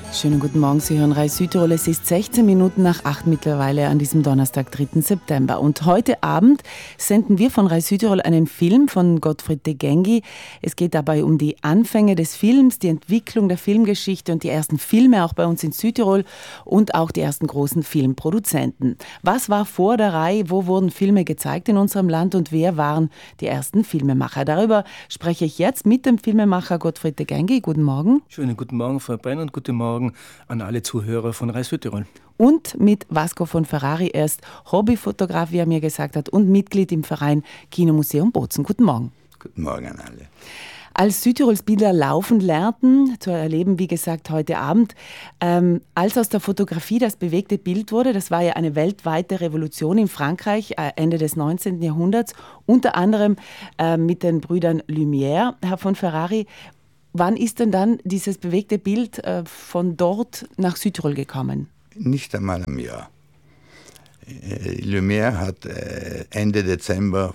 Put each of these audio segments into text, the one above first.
Schönen guten Morgen, Sie hören Reis Südtirol. Es ist 16 Minuten nach 8 mittlerweile an diesem Donnerstag, 3. September. Und heute Abend senden wir von Reis Südtirol einen Film von Gottfried de Gengi. Es geht dabei um die Anfänge des Films, die Entwicklung der Filmgeschichte und die ersten Filme auch bei uns in Südtirol und auch die ersten großen Filmproduzenten. Was war vor der Reihe? Wo wurden Filme gezeigt in unserem Land und wer waren die ersten Filmemacher? Darüber spreche ich jetzt mit dem Filmemacher Gottfried de Gengi. Guten Morgen. Schönen guten Morgen, Frau Brenn, und guten Morgen an alle Zuhörer von Reis Südtirol. Und mit Vasco von Ferrari. Er ist Hobbyfotograf, wie er mir gesagt hat, und Mitglied im Verein Kinomuseum Bozen. Guten Morgen. Guten Morgen an alle. Als Südtirols Bilder laufen lernten, zu erleben, wie gesagt, heute Abend, als aus der Fotografie das bewegte Bild wurde, das war ja eine weltweite Revolution in Frankreich, Ende des 19. Jahrhunderts, unter anderem mit den Brüdern Lumière. Herr von Ferrari, wann ist denn dann dieses bewegte Bild von dort nach Südtirol gekommen? Nicht einmal im Jahr. Lumière hat Ende Dezember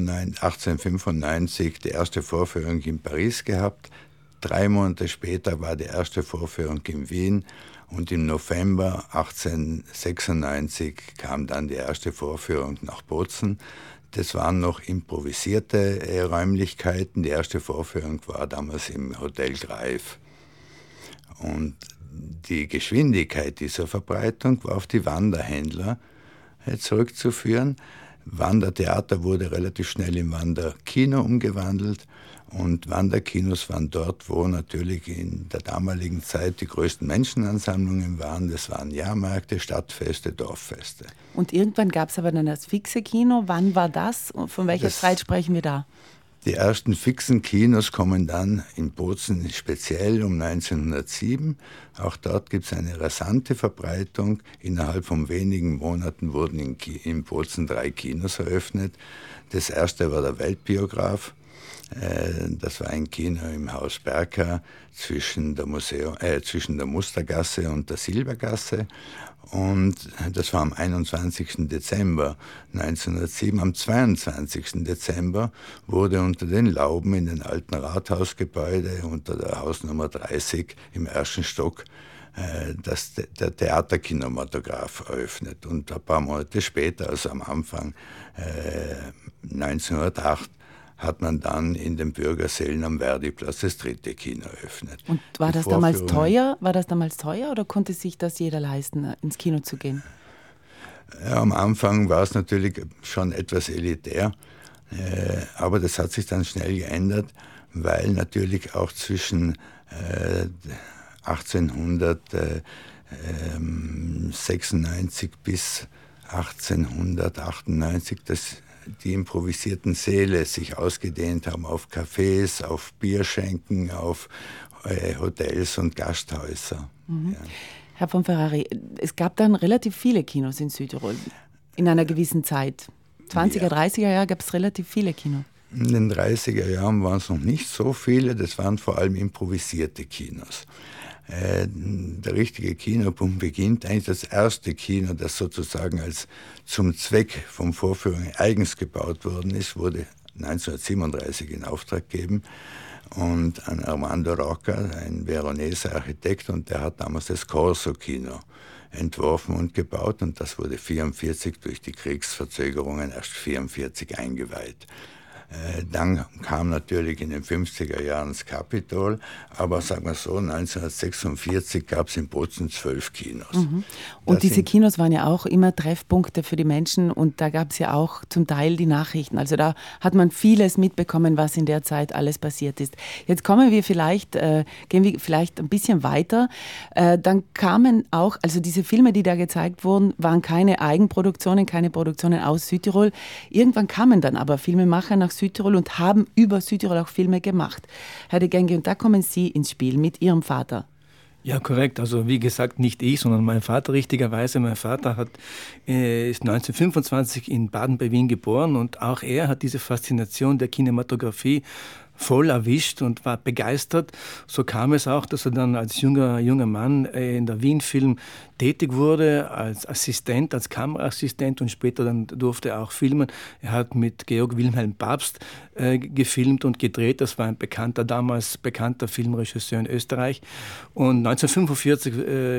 1895 die erste Vorführung in Paris gehabt. 3 Monate später war die erste Vorführung in Wien und im November 1896 kam dann die erste Vorführung nach Bozen. Das waren noch improvisierte Räumlichkeiten. Die erste Vorführung war damals im Hotel Greif. Und die Geschwindigkeit dieser Verbreitung war auf die Wanderhändler zurückzuführen. Wandertheater wurde relativ schnell in Wanderkino umgewandelt. Und Wanderkinos waren dort, wo natürlich in der damaligen Zeit die größten Menschenansammlungen waren. Das waren Jahrmärkte, Stadtfeste, Dorffeste. Und irgendwann gab es aber dann das fixe Kino. Wann war das? Und von welcher Zeit sprechen wir da? Die ersten fixen Kinos kommen dann in Bozen speziell um 1907. Auch dort gibt es eine rasante Verbreitung. Innerhalb von wenigen Monaten wurden in Bozen 3 Kinos eröffnet. Das erste war der Weltbiograf. Das war ein Kino im Haus Berka zwischen der Mustergasse und der Silbergasse. Und das war am 21. Dezember 1907. Am 22. Dezember wurde unter den Lauben in den alten Rathausgebäude unter der Hausnummer 30 im ersten Stock der Theaterkinematograph eröffnet. Und ein paar Monate später, also am Anfang 1908, hat man dann in den Bürgersälen am Verdiplatz das 3. Kino eröffnet. Und war das damals teuer? War das damals teuer oder konnte sich das jeder leisten, ins Kino zu gehen? Ja, am Anfang war es natürlich schon etwas elitär, aber das hat sich dann schnell geändert, weil natürlich auch zwischen 1896 bis 1898 die improvisierten Säle sich ausgedehnt haben auf Cafés, auf Bierschenken, auf Hotels und Gasthäuser. Mhm. Ja. Herr von Ferrari, es gab dann relativ viele Kinos in Südtirol in einer gewissen Zeit. 20er, 30er Jahre gab es relativ viele Kinos. In den 30er Jahren waren es noch nicht so viele, das waren vor allem improvisierte Kinos. Der richtige Kinoboom beginnt eigentlich das erste Kino, das sozusagen als zum Zweck von Vorführungen eigens gebaut worden ist, wurde 1937 in Auftrag gegeben und an Armando Rocca, ein Veroneser Architekt, und der hat damals das Corso-Kino entworfen und gebaut und das wurde 1944 durch die Kriegsverzögerungen erst 1944 eingeweiht. Dann kam natürlich in den 50er Jahren das Capitol, aber sagen wir so, 1946 gab es in Bozen 12 Kinos. Mhm. Und diese Kinos waren ja auch immer Treffpunkte für die Menschen und da gab es ja auch zum Teil die Nachrichten. Also da hat man vieles mitbekommen, was in der Zeit alles passiert ist. Jetzt gehen wir vielleicht ein bisschen weiter. Dann kamen auch, also diese Filme, die da gezeigt wurden, waren keine Eigenproduktionen, keine Produktionen aus Südtirol. Irgendwann kamen dann aber Filmemacher nach Südtirol und haben über Südtirol auch Filme gemacht. Herr de Gengi, und da kommen Sie ins Spiel mit Ihrem Vater. Ja, korrekt. Also wie gesagt, nicht ich, sondern mein Vater richtigerweise. Mein Vater ist 1925 in Baden bei Wien geboren und auch er hat diese Faszination der Kinematografie voll erwischt und war begeistert. So kam es auch, dass er dann als junger Mann in der Wien-Film tätig wurde, als Assistent, als Kameraassistent und später dann durfte er auch filmen. Er hat mit Georg Wilhelm Pabst gefilmt und gedreht. Das war ein damals bekannter Filmregisseur in Österreich. Und 1945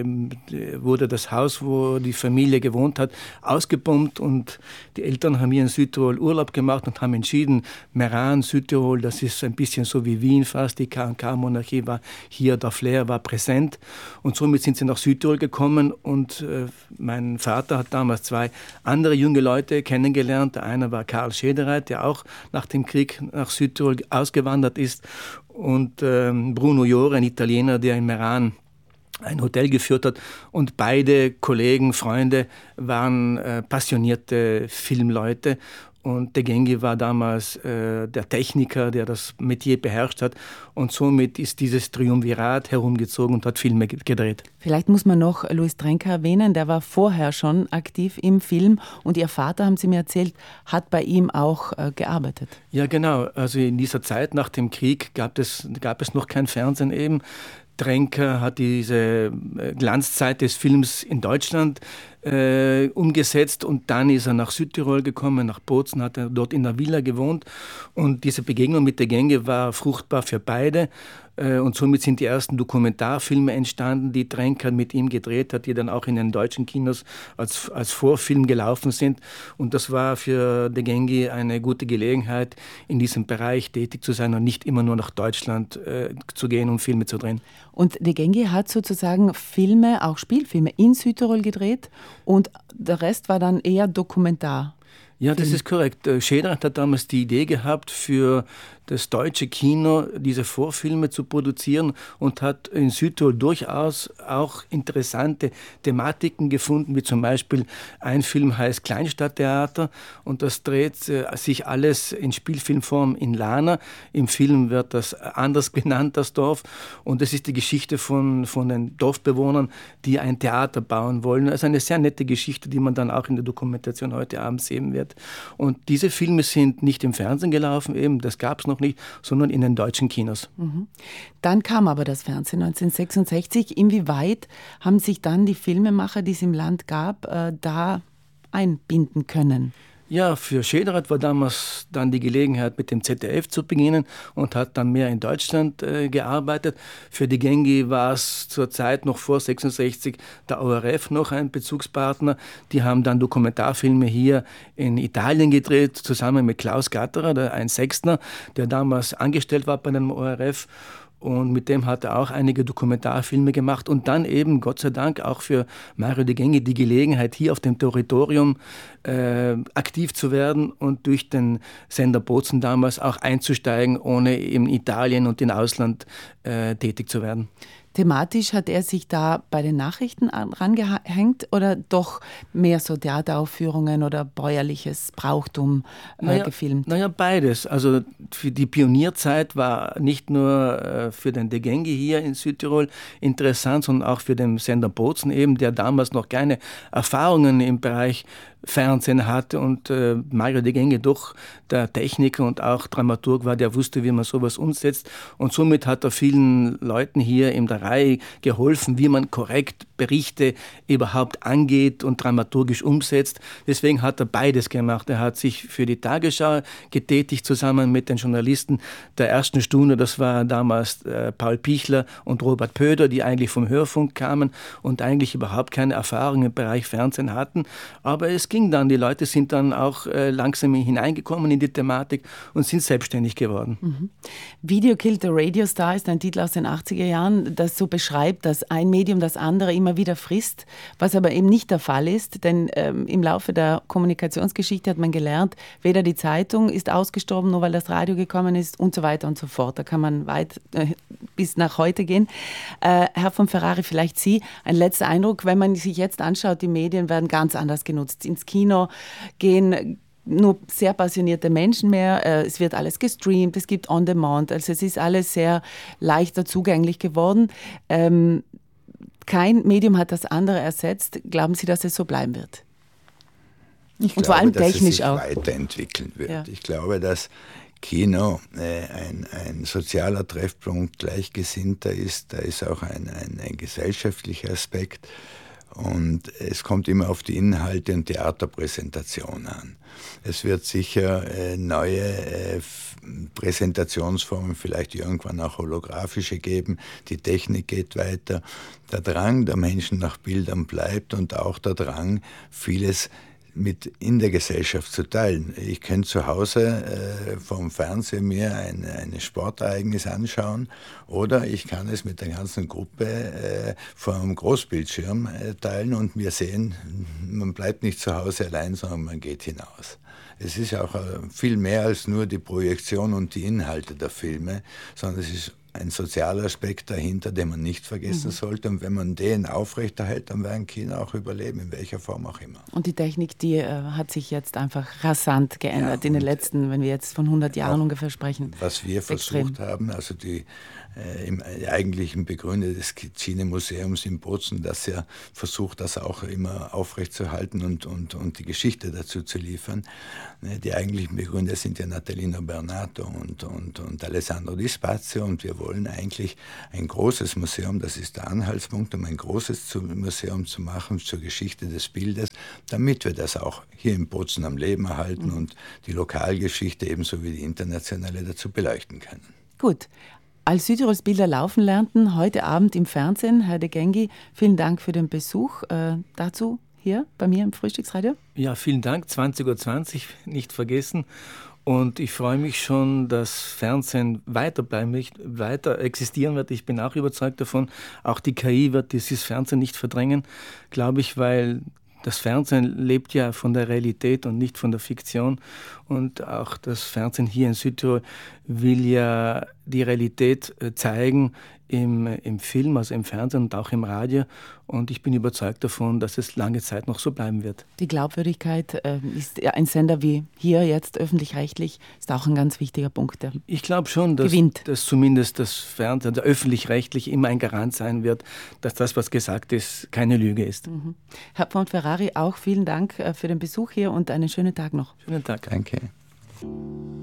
wurde das Haus, wo die Familie gewohnt hat, ausgebombt und die Eltern haben hier in Südtirol Urlaub gemacht und haben entschieden, Meran, Südtirol, das ist ein bisschen so wie Wien fast, die K&K-Monarchie war hier, der Flair war präsent und somit sind sie nach Südtirol gekommen und mein Vater hat damals 2 andere junge Leute kennengelernt. Der eine war Karl Schedereit, der auch nach dem Krieg nach Südtirol ausgewandert ist und Bruno Jore, ein Italiener, der in Meran ein Hotel geführt hat und beide Kollegen, Freunde waren passionierte Filmleute und De Gengi war damals der Techniker, der das Metier beherrscht hat und somit ist dieses Triumvirat herumgezogen und hat Filme gedreht. Vielleicht muss man noch Louis Trenker erwähnen, der war vorher schon aktiv im Film und Ihr Vater, haben Sie mir erzählt, hat bei ihm auch gearbeitet. Ja genau, also in dieser Zeit nach dem Krieg gab es noch kein Fernsehen eben. Trenker hat diese Glanzzeit des Films in Deutschland umgesetzt und dann ist er nach Südtirol gekommen, nach Bozen, hat er dort in der Villa gewohnt und diese Begegnung mit De Gengi war fruchtbar für beide. Und somit sind die ersten Dokumentarfilme entstanden, die Trenker mit ihm gedreht hat, die dann auch in den deutschen Kinos als Vorfilm gelaufen sind. Und das war für De Gengi eine gute Gelegenheit, in diesem Bereich tätig zu sein und nicht immer nur nach Deutschland zu gehen, um Filme zu drehen. Und De Gengi hat sozusagen Filme, auch Spielfilme in Südtirol gedreht und der Rest war dann eher Dokumentar. Ja, das ist korrekt. Schedereit hat damals die Idee gehabt, für das deutsche Kino diese Vorfilme zu produzieren und hat in Südtirol durchaus auch interessante Thematiken gefunden, wie zum Beispiel ein Film heißt Kleinstadttheater und das dreht sich alles in Spielfilmform in Lana. Im Film wird das anders genannt, das Dorf, und das ist die Geschichte von den Dorfbewohnern, die ein Theater bauen wollen. Also eine sehr nette Geschichte, die man dann auch in der Dokumentation heute Abend sehen wird. Und diese Filme sind nicht im Fernsehen gelaufen, eben, das gab es noch nicht, sondern in den deutschen Kinos. Mhm. Dann kam aber das Fernsehen 1966. Inwieweit haben sich dann die Filmemacher, die es im Land gab, da einbinden können? Ja, für Schedereit war damals dann die Gelegenheit, mit dem ZDF zu beginnen und hat dann mehr in Deutschland gearbeitet. Für De Gengi war es zur Zeit noch vor 66 der ORF noch ein Bezugspartner. Die haben dann Dokumentarfilme hier in Italien gedreht, zusammen mit Klaus Gatterer, ein Sechstner, der damals angestellt war bei dem ORF. Und mit dem hat er auch einige Dokumentarfilme gemacht und dann eben, Gott sei Dank, auch für Mario De Gengi die Gelegenheit, hier auf dem Territorium aktiv zu werden und durch den Sender Bozen damals auch einzusteigen, ohne in Italien und im Ausland tätig zu werden. Thematisch hat er sich da bei den Nachrichten rangehängt oder doch mehr so Theateraufführungen oder bäuerliches Brauchtum gefilmt? Naja, beides. Also für die Pionierzeit war nicht nur für den De Gengi hier in Südtirol interessant, sondern auch für den Sender Bozen eben, der damals noch keine Erfahrungen im Bereich Fernsehen hatte und Mario De Gengi doch der Techniker und auch Dramaturg war, der wusste, wie man sowas umsetzt und somit hat er vielen Leuten hier in der Reihe geholfen, wie man korrekt Berichte überhaupt angeht und dramaturgisch umsetzt. Deswegen hat er beides gemacht. Er hat sich für die Tagesschau getätigt, zusammen mit den Journalisten der ersten Stunde. Das war damals Paul Pichler und Robert Pöder, die eigentlich vom Hörfunk kamen und eigentlich überhaupt keine Erfahrung im Bereich Fernsehen hatten. Aber es ging dann. Die Leute sind dann auch langsam hineingekommen in die Thematik und sind selbstständig geworden. Mhm. Video Killed the Radio Star ist ein Titel aus den 80er Jahren, das so beschreibt, dass ein Medium das andere immer wieder frisst, was aber eben nicht der Fall ist, denn im Laufe der Kommunikationsgeschichte hat man gelernt, weder die Zeitung ist ausgestorben, nur weil das Radio gekommen ist und so weiter und so fort. Da kann man weit bis nach heute gehen. Herr von Ferrari, vielleicht Sie, ein letzter Eindruck, wenn man sich jetzt anschaut, die Medien werden ganz anders genutzt. Ins Kino gehen nur sehr passionierte Menschen mehr, es wird alles gestreamt, es gibt On-Demand, also es ist alles sehr leichter zugänglich geworden. Kein Medium hat das andere ersetzt. Glauben Sie, dass es so bleiben wird? Ich glaube, vor allem technisch dass es sich auch weiterentwickeln wird. Ja. Ich glaube, dass Kino ein sozialer Treffpunkt Gleichgesinnter ist. Da ist auch ein gesellschaftlicher Aspekt. Und es kommt immer auf die Inhalte und die Art der Präsentation an. Es wird sicher neue Präsentationsformen, vielleicht irgendwann auch holographische geben. Die Technik geht weiter. Der Drang der Menschen nach Bildern bleibt und auch der Drang, vieles in der Gesellschaft zu teilen. Ich kann zu Hause vom Fernsehen mir ein Sportereignis anschauen oder ich kann es mit der ganzen Gruppe vor einem Großbildschirm teilen und wir sehen, man bleibt nicht zu Hause allein, sondern man geht hinaus. Es ist auch viel mehr als nur die Projektion und die Inhalte der Filme, sondern es ist ein sozialer Aspekt dahinter, den man nicht vergessen sollte. Und wenn man den aufrechterhält, dann werden Kinder auch überleben, in welcher Form auch immer. Und die Technik, die hat sich jetzt einfach rasant geändert in den letzten, wenn wir jetzt von 100 Jahren ungefähr sprechen. Was wir versucht haben, also die im eigentlichen Begründer des Cine-Museums in Bozen, dass er versucht, das auch immer aufrechtzuerhalten und die Geschichte dazu zu liefern. Die eigentlichen Begründer sind ja Natalino Bernato und Alessandro Di Spazio und wir wollen eigentlich ein großes Museum, das ist der Anhaltspunkt, um ein großes Museum zu machen zur Geschichte des Bildes, damit wir das auch hier in Bozen am Leben erhalten und die Lokalgeschichte ebenso wie die internationale dazu beleuchten können. Gut. Als Südtirols Bilder laufen lernten, heute Abend im Fernsehen, Herr de Gengi, vielen Dank für den Besuch dazu hier bei mir im Frühstücksradio. Ja, vielen Dank, 20:20 Uhr, nicht vergessen. Und ich freue mich schon, dass Fernsehen weiter existieren wird. Ich bin auch überzeugt davon. Auch die KI wird dieses Fernsehen nicht verdrängen, glaube ich, weil das Fernsehen lebt ja von der Realität und nicht von der Fiktion. Und auch das Fernsehen hier in Südtirol will ja die Realität zeigen im Film, also im Fernsehen und auch im Radio. Und ich bin überzeugt davon, dass es lange Zeit noch so bleiben wird. Die Glaubwürdigkeit ist ein Sender wie hier jetzt öffentlich-rechtlich, ist auch ein ganz wichtiger Punkt. Ich glaube schon, dass zumindest das Fernsehen, der öffentlich-rechtlich immer ein Garant sein wird, dass das, was gesagt ist, keine Lüge ist. Herr Ponferrari, auch vielen Dank für den Besuch hier und einen schönen Tag noch. Schönen Tag. Danke.